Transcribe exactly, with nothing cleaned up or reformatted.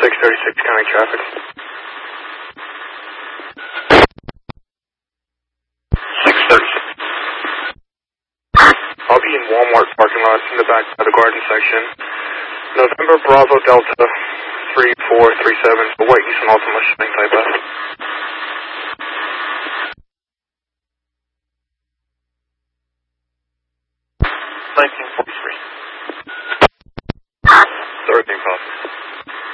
six thirty-six county traffic. six thirty-six. I'll be in Walmart parking lot in the back by the garden section. November Bravo Delta three four three seven, the white Houston Altima shipping type F. nineteen forty.